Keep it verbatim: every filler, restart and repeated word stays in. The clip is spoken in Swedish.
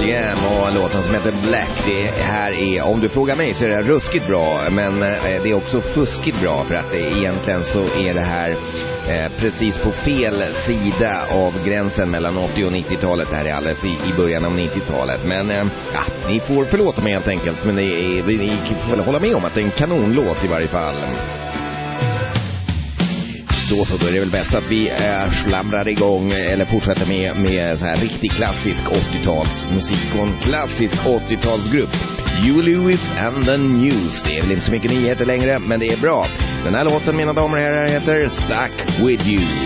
Jam och låten som heter Black. Det här är, om du frågar mig så är det ruskigt bra, men det är också fuskigt bra, för att det, egentligen så är det här eh, precis på fel sida av gränsen mellan åttio- och nittiotalet. Det här är alldeles i, i början av nittiotalet. Men eh, ja, ni får förlåta mig helt enkelt, men det är, ni får väl hålla med om att det är en kanonlåt i varje fall. Då så, då är det väl bäst att vi äh, slamrar igång eller fortsätter med, med så här riktig klassisk åttio-tals musik och en klassisk åttio-talsgrupp. Huey Lewis and the News. Det är väl inte så mycket nyheter längre, men det är bra. Den här låten, mina damer och herrar, heter Stuck With You.